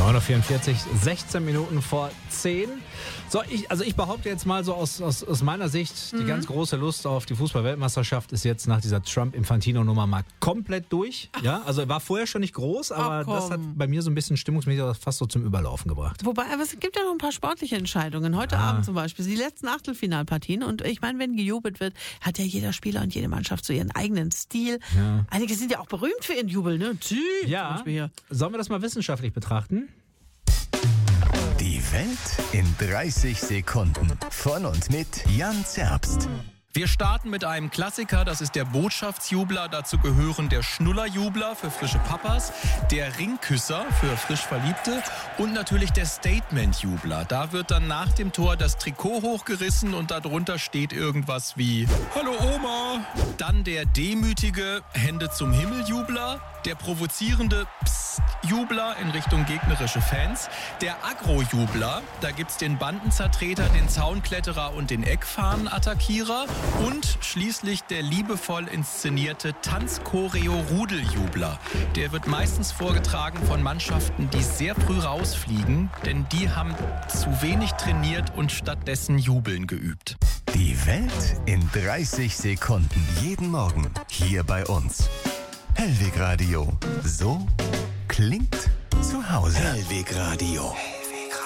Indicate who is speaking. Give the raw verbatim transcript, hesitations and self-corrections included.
Speaker 1: neun Uhr vierundvierzig, sechzehn Minuten vor zehn. So, ich, also ich behaupte jetzt mal so aus, aus, aus meiner Sicht, mhm. die ganz große Lust auf die Fußball-Weltmeisterschaft ist jetzt nach dieser Trump-Infantino-Nummer mal komplett durch. Ja, also war vorher schon nicht groß, aber
Speaker 2: Ach,
Speaker 1: das hat bei mir so ein bisschen stimmungsmäßig fast so zum Überlaufen gebracht.
Speaker 2: Wobei, aber es gibt ja noch ein paar sportliche Entscheidungen. Heute
Speaker 1: Ah.
Speaker 2: Abend zum Beispiel, die letzten Achtelfinalpartien. Und ich meine, wenn gejubelt wird, hat ja jeder Spieler und jede Mannschaft so ihren eigenen Stil.
Speaker 1: Ja.
Speaker 2: Einige sind ja auch berühmt für ihren Jubel, ne? Tschüss, zum
Speaker 1: Ja,
Speaker 2: Beispiel hier.
Speaker 1: sollen wir das mal wissenschaftlich betrachten?
Speaker 3: Die Welt in dreißig Sekunden. Von und mit Jan Zerbst.
Speaker 4: Wir starten mit einem Klassiker, das ist der Botschaftsjubler. Dazu gehören der Schnullerjubler für frische Papas, der Ringküsser für frisch Verliebte und natürlich der Statementjubler. Da wird dann nach dem Tor das Trikot hochgerissen und darunter steht irgendwas wie Hallo Oma. Dann der demütige Hände zum Himmel-Jubler, der provozierende Psst-Jubler in Richtung gegnerische Fans, der Agro-Jubler, da gibt's den Bandenzertreter, den Zaunkletterer und den Eckfahnen-Attackierer und schließlich der liebevoll inszenierte Tanzchoreo-Rudeljubler. Der wird meistens vorgetragen von Mannschaften, die sehr früh rausfliegen, denn die haben zu wenig trainiert und stattdessen Jubeln geübt.
Speaker 3: Die Welt in dreißig Sekunden. Jeden Morgen hier bei uns. Hellweg Radio. So klingt zu Hause.
Speaker 5: Hellweg Radio.